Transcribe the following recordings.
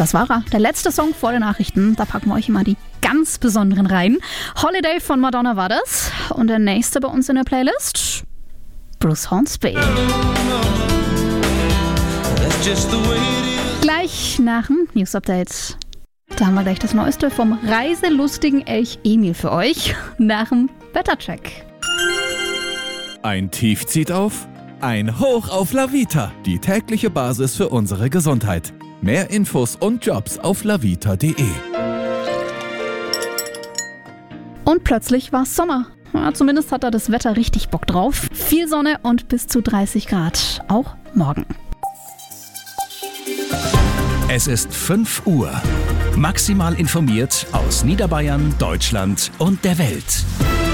Das war er, der letzte Song vor den Nachrichten. Da packen wir euch immer die ganz besonderen rein. Holiday von Madonna war das. Und der nächste bei uns in der Playlist, Bruce Hornsby. Gleich nach dem News-Update. Da haben wir gleich das Neueste vom reiselustigen Elch Emil für euch nach dem Wettercheck. Ein Tief zieht auf, ein Hoch auf La Vita, die tägliche Basis für unsere Gesundheit. Mehr Infos und Jobs auf lavita.de. Und plötzlich war es Sommer. Ja, zumindest hat da das Wetter richtig Bock drauf. Viel Sonne und bis zu 30 Grad, auch morgen. Es ist 5 Uhr. Maximal informiert aus Niederbayern, Deutschland und der Welt.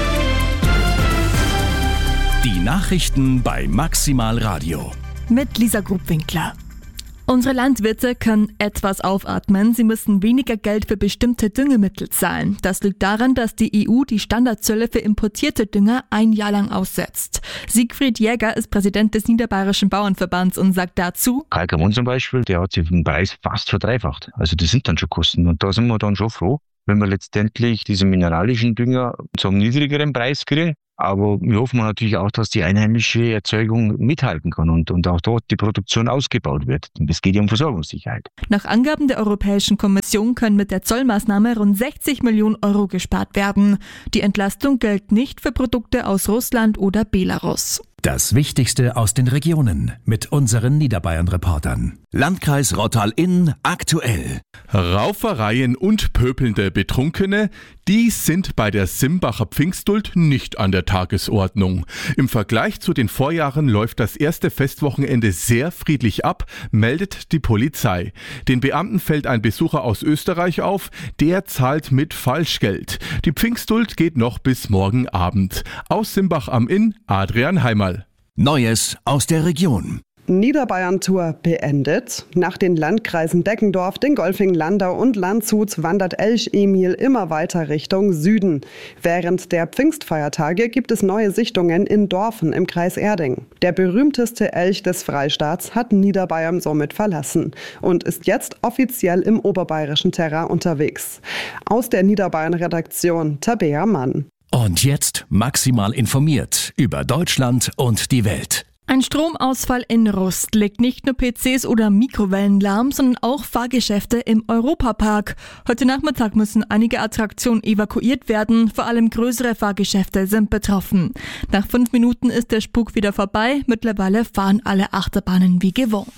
Die Nachrichten bei Maximal Radio. Mit Lisa Grubwinkler. Unsere Landwirte können etwas aufatmen. Sie müssen weniger Geld für bestimmte Düngemittel zahlen. Das liegt daran, dass die EU die Standardzölle für importierte Dünger ein Jahr lang aussetzt. Siegfried Jäger ist Präsident des Niederbayerischen Bauernverbands und sagt dazu: Kalkamon zum Beispiel, der hat sich den Preis fast verdreifacht. Also das sind dann schon Kosten und da sind wir dann schon froh, wenn wir letztendlich diese mineralischen Dünger zu einem niedrigeren Preis kriegen. Aber wir hoffen natürlich auch, dass die einheimische Erzeugung mithalten kann und auch dort die Produktion ausgebaut wird. Es geht ja um Versorgungssicherheit. Nach Angaben der Europäischen Kommission können mit der Zollmaßnahme rund 60 Millionen Euro gespart werden. Die Entlastung gilt nicht für Produkte aus Russland oder Belarus. Das Wichtigste aus den Regionen mit unseren Niederbayern-Reportern. Landkreis Rottal-Inn aktuell. Raufereien und pöbelnde Betrunkene, die sind bei der Simbacher Pfingstduld nicht an der Tagesordnung. Im Vergleich zu den Vorjahren läuft das erste Festwochenende sehr friedlich ab, meldet die Polizei. Den Beamten fällt ein Besucher aus Österreich auf, der zahlt mit Falschgeld. Die Pfingstduld geht noch bis morgen Abend. Aus Simbach am Inn, Adrian Heimerl. Neues aus der Region. Niederbayern-Tour beendet. Nach den Landkreisen Deckendorf, Dingolfing, Landau und Landshut wandert Elch Emil immer weiter Richtung Süden. Während der Pfingstfeiertage gibt es neue Sichtungen in Dorfen im Kreis Erding. Der berühmteste Elch des Freistaats hat Niederbayern somit verlassen und ist jetzt offiziell im oberbayerischen Terrain unterwegs. Aus der Niederbayern-Redaktion Tabea Mann. Und jetzt maximal informiert über Deutschland und die Welt. Ein Stromausfall in Rust legt nicht nur PCs oder Mikrowellen lahm, sondern auch Fahrgeschäfte im Europapark. Heute Nachmittag müssen einige Attraktionen evakuiert werden, vor allem größere Fahrgeschäfte sind betroffen. Nach 5 Minuten ist der Spuk wieder vorbei, mittlerweile fahren alle Achterbahnen wie gewohnt.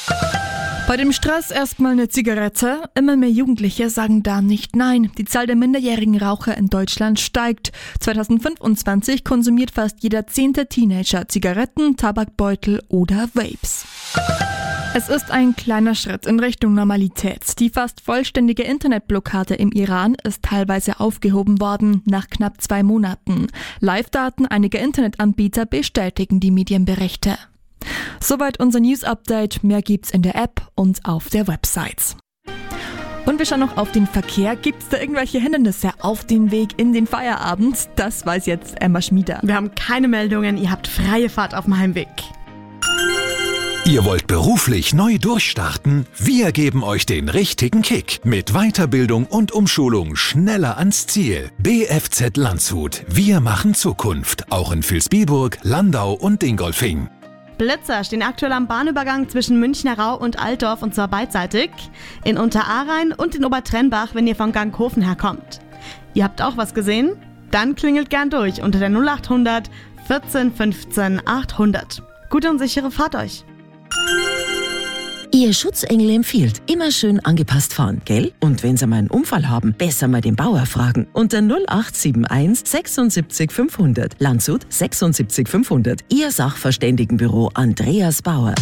Bei dem Stress erstmal eine Zigarette. Immer mehr Jugendliche sagen da nicht nein. Die Zahl der minderjährigen Raucher in Deutschland steigt. 2025 konsumiert fast jeder 10. Teenager Zigaretten, Tabakbeutel oder Vapes. Es ist ein kleiner Schritt in Richtung Normalität. Die fast vollständige Internetblockade im Iran ist teilweise aufgehoben worden, nach knapp 2 Monaten. Live-Daten einiger Internetanbieter bestätigen die Medienberichte. Soweit unser News-Update. Mehr gibt's in der App und auf der Website. Und wir schauen noch auf den Verkehr. Gibt's da irgendwelche Hindernisse auf dem Weg in den Feierabend? Das weiß jetzt Emma Schmieder. Wir haben keine Meldungen. Ihr habt freie Fahrt auf dem Heimweg. Ihr wollt beruflich neu durchstarten? Wir geben euch den richtigen Kick. Mit Weiterbildung und Umschulung schneller ans Ziel. BFZ Landshut. Wir machen Zukunft. Auch in Vilsbiburg, Landau und Dingolfing. Blitzer stehen aktuell am Bahnübergang zwischen Münchner Rau und Altdorf und zwar beidseitig. In Unterahrein und in Obertrennbach, wenn ihr von Ganghofen herkommt. Ihr habt auch was gesehen? Dann klingelt gern durch unter der 0800 14 15 800. Gute und sichere Fahrt euch. Ihr Schutzengel empfiehlt, immer schön angepasst fahren, gell? Und wenn Sie mal einen Unfall haben, besser mal den Bauer fragen. Unter 0871 76 500. Landshut 76 500. Ihr Sachverständigenbüro Andreas Bauer.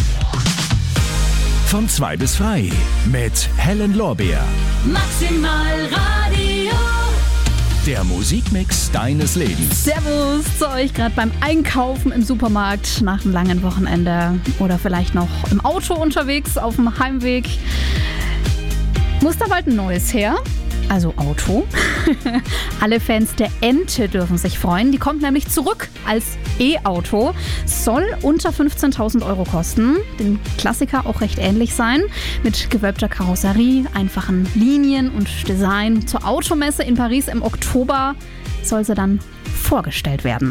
Von 2 bis frei mit Helen Lorbeer. Maximal Radio. Der Musikmix deines Lebens. Servus zu euch gerade beim Einkaufen im Supermarkt nach einem langen Wochenende oder vielleicht noch im Auto unterwegs auf dem Heimweg. Muss da bald ein neues her? Also Auto. Alle Fans der Ente dürfen sich freuen. Die kommt nämlich zurück als E-Auto. Soll unter 15.000 Euro kosten. Dem Klassiker auch recht ähnlich sein. Mit gewölbter Karosserie, einfachen Linien und Design. Zur Automesse in Paris im Oktober soll sie dann vorgestellt werden.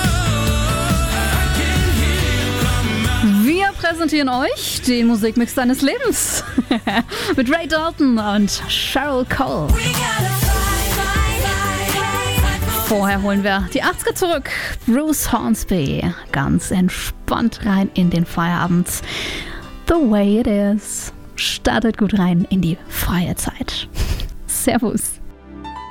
Wir präsentieren euch den Musikmix deines Lebens mit Ray Dalton und Cheryl Cole. Vorher holen wir die 80er zurück. Bruce Hornsby, ganz entspannt rein in den Feierabend. The way it is. Startet gut rein in die freie Zeit. Servus.